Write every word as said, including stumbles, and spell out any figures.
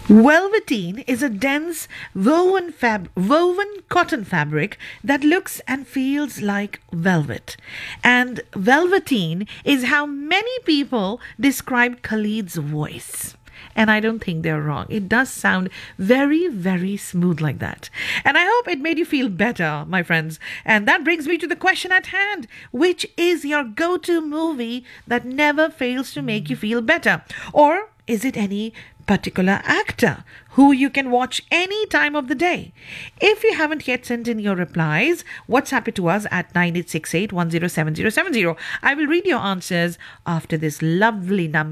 Velveteen is a dense woven fab- woven cotton fabric that looks and feels like velvet. And velveteen is how many people describe Khalid's voice. And I don't think they're wrong. It does sound very, very smooth like that. And I hope it made you feel better, my friends. And that brings me to the question at hand. Which is your go-to movie that never fails to make you feel better? Or is it any particular actor who you can watch any time of the day? If you haven't yet sent in your replies, WhatsApp it to us at nine eight six eight, one zero seven zero seven zero. I will read your answers after this lovely number.